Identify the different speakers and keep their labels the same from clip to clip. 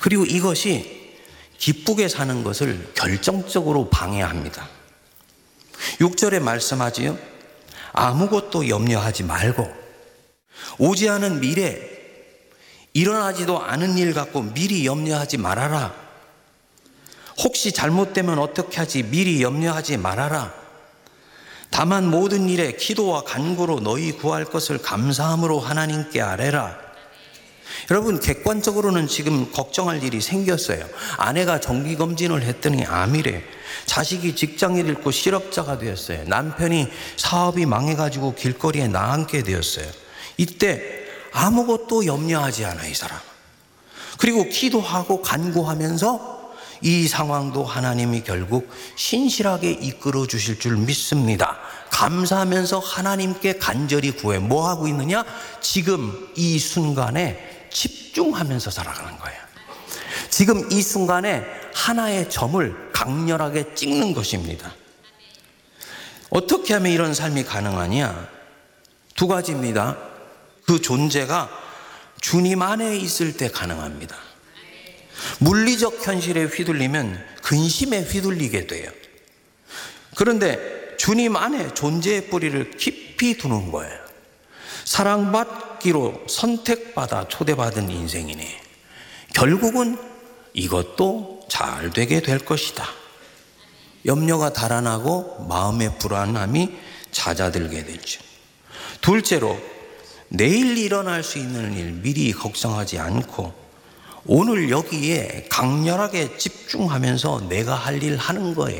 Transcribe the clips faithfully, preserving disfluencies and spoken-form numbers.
Speaker 1: 그리고 이것이 기쁘게 사는 것을 결정적으로 방해합니다. 육 절에 말씀하지요. 아무것도 염려하지 말고 오지 않은 미래, 일어나지도 않은 일 갖고 미리 염려하지 말아라. 혹시 잘못되면 어떻게 하지 미리 염려하지 말아라. 다만 모든 일에 기도와 간구로 너희 구할 것을 감사함으로 하나님께 아뢰라. 여러분, 객관적으로는 지금 걱정할 일이 생겼어요. 아내가 정기검진을 했더니 암이래. 자식이 직장을 잃고 실업자가 되었어요. 남편이 사업이 망해가지고 길거리에 나앉게 되었어요. 이때 아무것도 염려하지 않아, 이 사람. 그리고 기도하고 간구하면서 이 상황도 하나님이 결국 신실하게 이끌어 주실 줄 믿습니다. 감사하면서 하나님께 간절히 구해. 뭐 하고 있느냐? 지금 이 순간에 집중하면서 살아가는 거예요. 지금 이 순간에 하나의 점을 강렬하게 찍는 것입니다. 어떻게 하면 이런 삶이 가능하냐? 두 가지입니다. 그 존재가 주님 안에 있을 때 가능합니다. 물리적 현실에 휘둘리면 근심에 휘둘리게 돼요. 그런데 주님 안에 존재의 뿌리를 깊이 두는 거예요. 사랑받기로 선택받아 초대받은 인생이니 결국은 이것도 잘 되게 될 것이다. 염려가 달아나고 마음의 불안함이 잦아들게 되죠. 둘째로, 내일 일어날 수 있는 일 미리 걱정하지 않고 오늘 여기에 강렬하게 집중하면서 내가 할 일 하는 거예요.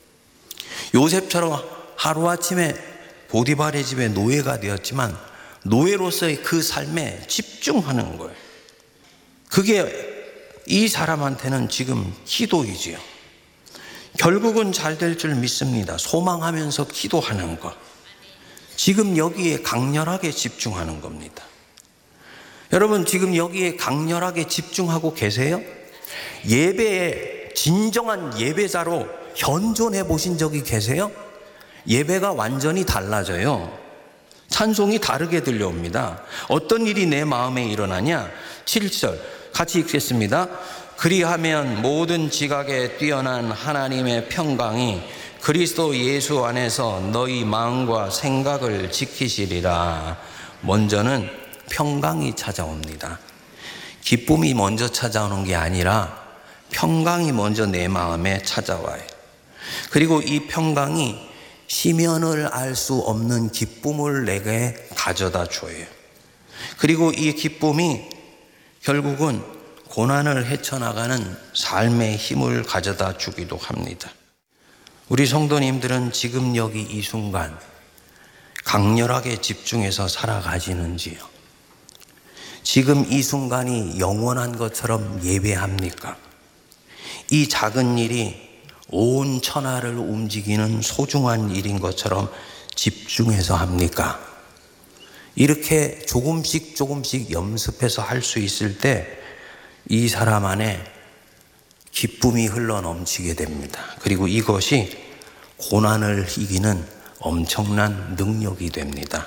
Speaker 1: 요셉처럼 하루아침에 보디발의 집에 노예가 되었지만 노예로서의 그 삶에 집중하는 거예요. 그게 이 사람한테는 지금 기도이지요. 결국은 잘 될 줄 믿습니다. 소망하면서 기도하는 것. 지금 여기에 강렬하게 집중하는 겁니다. 여러분, 지금 여기에 강렬하게 집중하고 계세요? 예배에 진정한 예배자로 현존해 보신 적이 계세요? 예배가 완전히 달라져요. 찬송이 다르게 들려옵니다. 어떤 일이 내 마음에 일어나냐? 칠 절 같이 읽겠습니다. 그리하면 모든 지각에 뛰어난 하나님의 평강이 그리스도 예수 안에서 너희 마음과 생각을 지키시리라. 먼저는 평강이 찾아옵니다. 기쁨이 먼저 찾아오는 게 아니라 평강이 먼저 내 마음에 찾아와요. 그리고 이 평강이 시면을 알 수 없는 기쁨을 내게 가져다 줘요. 그리고 이 기쁨이 결국은 고난을 헤쳐나가는 삶의 힘을 가져다 주기도 합니다. 우리 성도님들은 지금 여기 이 순간 강렬하게 집중해서 살아가시는지요? 지금 이 순간이 영원한 것처럼 예배합니까? 이 작은 일이 온 천하를 움직이는 소중한 일인 것처럼 집중해서 합니까? 이렇게 조금씩 조금씩 연습해서 할 수 있을 때 이 사람 안에 기쁨이 흘러 넘치게 됩니다. 그리고 이것이 고난을 이기는 엄청난 능력이 됩니다.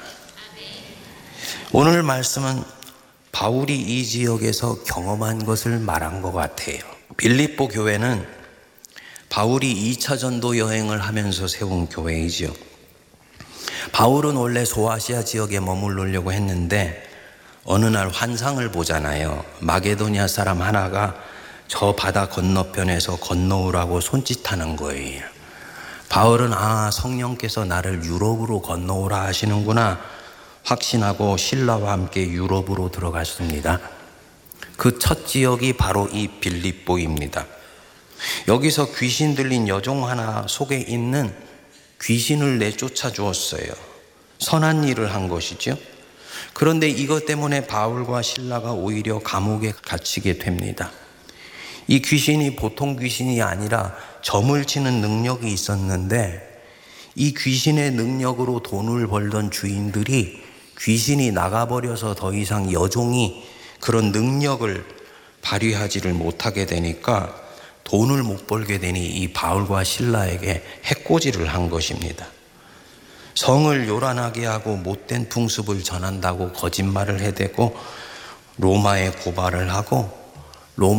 Speaker 1: 오늘 말씀은 바울이 이 지역에서 경험한 것을 말한 것 같아요. 빌립보 교회는 바울이 이 차 전도 여행을 하면서 세운 교회이죠. 바울은 원래 소아시아 지역에 머무르려고 했는데 어느 날 환상을 보잖아요. 마게도냐 사람 하나가 저 바다 건너편에서 건너오라고 손짓하는 거예요. 바울은 아, 성령께서 나를 유럽으로 건너오라 하시는구나 확신하고 신라와 함께 유럽으로 들어갔습니다. 그 첫 지역이 바로 이 빌립보입니다. 여기서 귀신 들린 여종 하나 속에 있는 귀신을 내쫓아 주었어요. 선한 일을 한 것이죠. 그런데 이것 때문에 바울과 실라가 오히려 감옥에 갇히게 됩니다. 이 귀신이 보통 귀신이 아니라 점을 치는 능력이 있었는데 이 귀신의 능력으로 돈을 벌던 주인들이 귀신이 나가버려서 더 이상 여종이 그런 능력을 발휘하지를 못하게 되니까 돈을 못 벌게 되니 이 바울과 실라에게 해코지를 한 것입니다. 성을 요란하게 하고 못된 풍습을 전한다고 거짓말을 해대고 로마에 고발을 하고